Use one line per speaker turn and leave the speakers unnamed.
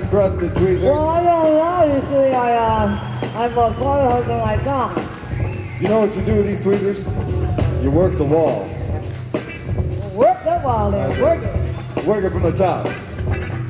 encrusted tweezers?
Well, I don't know. Usually I put color hooking like that.
You know what you do with these tweezers? You work the wall.
Work that wall there.
That's
Work
it.
it.
Work it from the top.